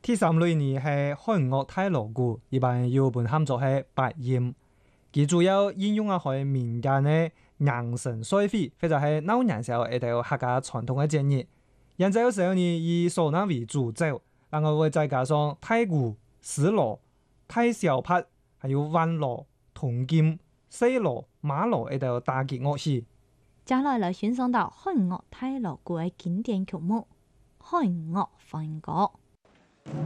第三類呢係漢樂太鑼鼓，一般有本喊做係八音。佢主要應用啊係民間嘅迎神賽會，或者係鬧年時候一條客家傳統嘅節日。演奏嘅時候呢，以嗩吶為主奏，然後會再加上太鼓、絲鑼、太小拍，還有彎鑼、銅劍、細鑼、馬鑼一條打擊樂器。 接下來欣賞到漢樂太鑼鼓嘅經典曲目《漢樂梵歌》。